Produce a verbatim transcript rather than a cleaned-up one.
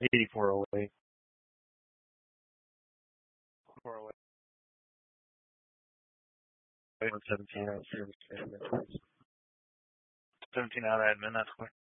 eighty-four oh eight. four oh eight. seventeen out service. seventeen out admin, that's quick.